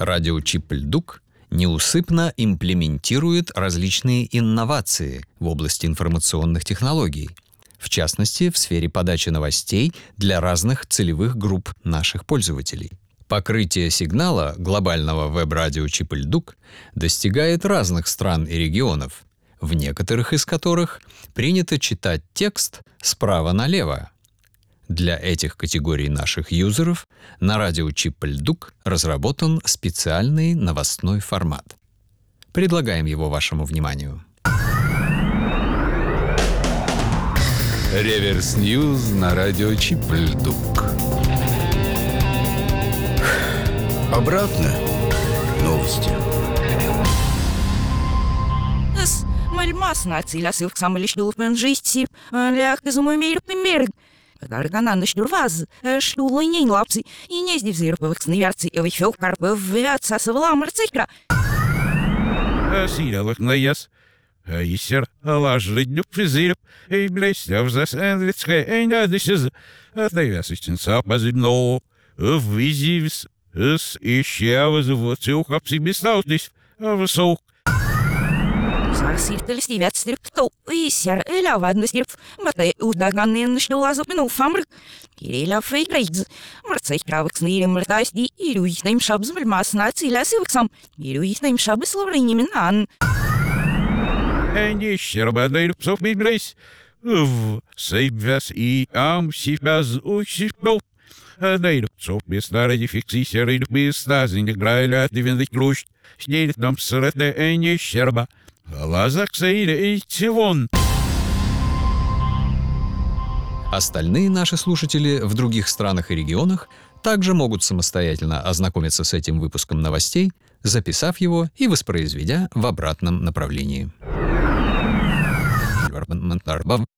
Радиочип «Льдук» неусыпно имплементирует различные инновации в области информационных технологий, в частности, в сфере подачи новостей для разных целевых групп наших пользователей. Покрытие сигнала глобального веб-радиочипа «Льдук» достигает разных стран и регионов, в некоторых из которых принято читать текст справа налево. Для этих категорий наших юзеров на радиочип «Льдук» разработан специальный новостной формат. Предлагаем его вашему вниманию. Реверс Ньюз на радиочип «Льдук». Обратно. Новости. Мальмас нацелился в самом лишнем жизни, ляг из умею пример. Гаргана ночнурваз, что луней лапцы, и не сдевзировых снверцы, и выфел карпов вяться с вламарцикра. Сидалок на яс. Исер, лажить дюпфизир, и блестяв за сэндвицкой, и надышез. Отдавясочен сапазидно, визивс, с ища заводцы ухапси бестаутись, высок. Сиртель стивят стрипто, и сер эля вадно стрip, мате удаганный ночной лазопинул фамрк, киреля фейкрейдз, марцей правых снырем мртасди, и люихнаем шабз мальмас нациля сывксам, и люихнаем шабы словренимен ан. Не щербадай псов бейблейс, в сейбвяс и ам сипяз учишпол. Найду псов без старой фикси серой без стазин, играя дивенный ключ, снеет нам срете не щерба. Лазак саиля идти вон. Остальные наши слушатели в других странах и регионах также могут самостоятельно ознакомиться с этим выпуском новостей, записав его и воспроизведя в обратном направлении.